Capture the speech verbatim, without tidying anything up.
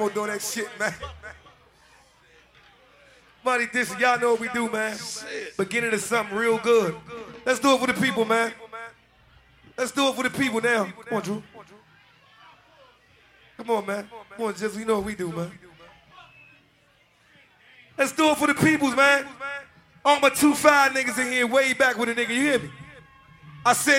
We're doing that shit, man. Money this, y'all know what we do, man. Beginning of something real good. Let's do it for the people, man. Let's do it for the people now. Come on, Drew. Come on, man. Come on, Jizzle. You know what we do, man. Let's do it for the peoples, man. All my two five niggas in here way back with a nigga, you hear me? I said